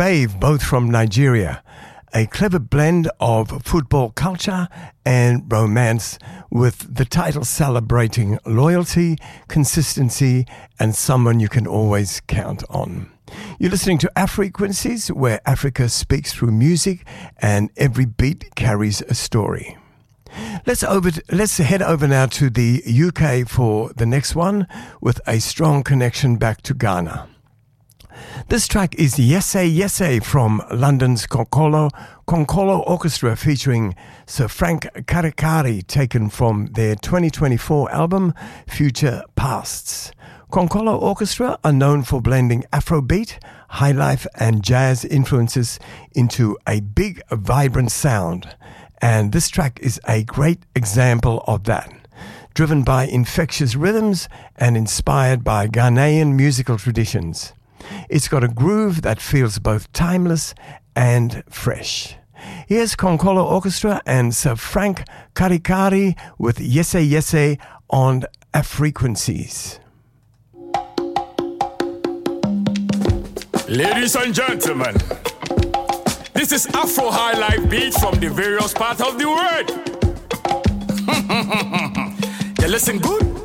Dave, both from Nigeria. A clever blend of football culture and romance, with the title celebrating loyalty, consistency, and someone you can always count on. You're listening to Afrequencies, where Africa speaks through music and every beat carries a story. Let's head over now to the UK for the next one, with a strong connection back to Ghana. This track is Yese Yese from London's Konkolo Orchestra, featuring Sir Frank Karikari, taken from their 2024 album Future Pasts. Konkolo Orchestra are known for blending Afrobeat, highlife and jazz influences into a big, vibrant sound. And this track is a great example of that, driven by infectious rhythms and inspired by Ghanaian musical traditions. It's got a groove that feels both timeless and fresh. Here's Konkolo Orchestra and Sir Frank Karikari with Yese Yese on Afrequencies. Ladies and gentlemen, this is Afro High Life beat from the various parts of the world. You listen good?